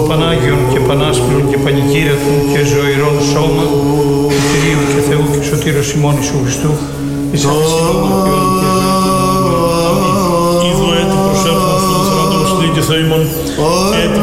Πανάγιον και Πανάσπυρον και Πανηγύρατον και ζωηρών σώμα του Κυρίου και Θεού και Σωτήρος ημών Ιησού Χριστού, εις αυτήν Ιδω έτη προσέρχον στον θεράτων στη και Θεήμων, έτη